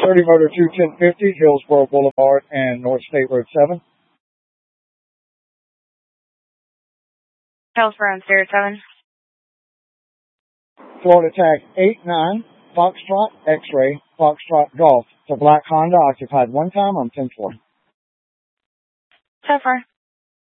30 motor 21050, Hillsboro Boulevard and North State Road 7. Hillsboro and State Road 7. Florida tag 89, Foxtrot X-ray, Foxtrot Golf. It's a black Honda occupied one time on 10-4. So far.